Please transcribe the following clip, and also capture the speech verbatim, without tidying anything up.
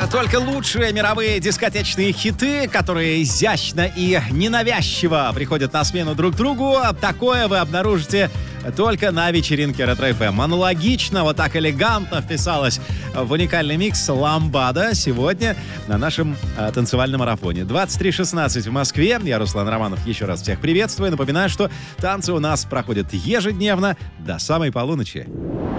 Только лучшие мировые дискотечные хиты, которые изящно и ненавязчиво приходят на смену друг другу, такое вы обнаружите только на вечеринке Ретро-эф эм. Аналогично, вот так элегантно вписалась в уникальный микс «Ламбада» сегодня на нашем э, танцевальном марафоне. двадцать три шестнадцать в Москве. Я, Руслан Романов, еще раз всех приветствую. Напоминаю, что танцы у нас проходят ежедневно до самой полуночи.